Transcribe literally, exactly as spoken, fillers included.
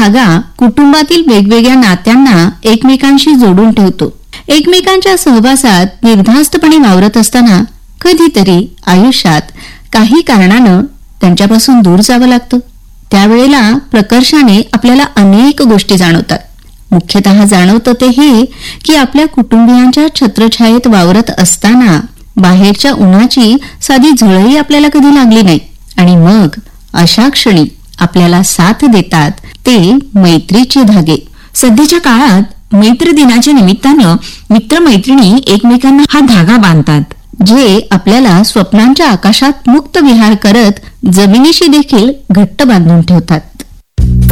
धागा कुटुंबातील वेगवेगळ्या नात्यांना एकमेकांशी जोडून ठेवतो. एकमेकांच्या सहवासात निर्धास्तपणे वावरत असताना कधीतरी आयुष्यात काही कारणानं त्यांच्यापासून दूर जावं लागतं. त्यावेळेला प्रकर्षाने आपल्याला अनेक गोष्टी जाणवतात. मुख्यतः जाणवतं ते हे की आपल्या कुटुंबियांच्या छत्रछायेत वावरत असताना बाहेरच्या उन्हाची साधी झुळही आपल्याला कधी लागली नाही. आणि मग अशा क्षणी आपल्याला साथ देतात ते मैत्रीचे धागे. सध्याच्या काळात मैत्री दिनाच्या निमित्तानं मित्रमैत्रिणी एकमेकांना हा धागा बांधतात, जे आपल्याला स्वप्नांच्या आकाशात मुक्त विहार करत जमिनीशी देखील घट्ट बांधून ठेवतात.